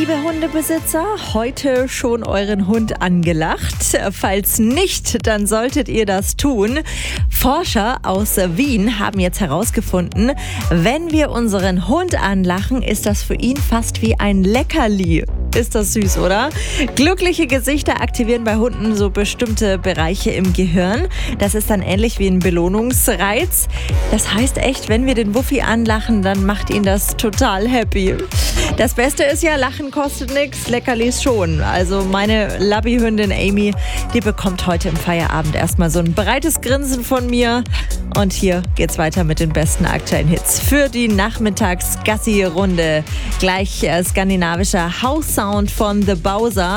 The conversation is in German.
Liebe Hundebesitzer, heute schon euren Hund angelacht? Falls nicht, dann solltet ihr das tun. Forscher aus Wien haben jetzt herausgefunden, wenn wir unseren Hund anlachen, ist das für ihn fast wie ein Leckerli. Ist das süß, oder? Glückliche Gesichter aktivieren bei Hunden so bestimmte Bereiche im Gehirn. Das ist dann ähnlich wie ein Belohnungsreiz. Das heißt echt, wenn wir den Wuffi anlachen, dann macht ihn das total happy. Das Beste ist ja, Lachen kostet nichts, Leckerlis schon. Also meine Labby-Hündin Amy, die bekommt heute im Feierabend erstmal so ein breites Grinsen von mir. Und hier geht's weiter mit den besten aktuellen Hits für die Nachmittags-Gassi-Runde. Gleich skandinavischer House-Sound von The Bowser.